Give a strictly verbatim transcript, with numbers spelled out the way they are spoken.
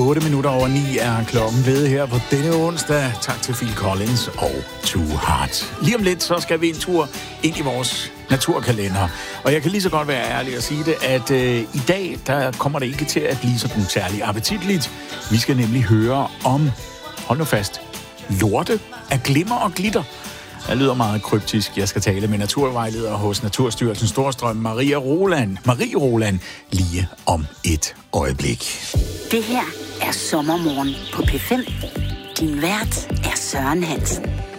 otte minutter over ni er klokken blevet her på denne onsdag. Tak til Phil Collins og Too Hard. Lige om lidt, så skal vi en tur ind i vores naturkalender. Og jeg kan lige så godt være ærlig og sige det, at øh, i dag, der kommer det ikke til at blive sådan særlig appetitligt. Vi skal nemlig høre om, hold nu fast, lorte af glimmer og glitter. Det lyder meget kryptisk. Jeg skal tale med naturvejleder hos Naturstyrelsen Storstrøm, Maria Roland. Marie Roland, lige om et øjeblik. Det her er Sommermorgen på P fem. Din vært er Søren Hansen.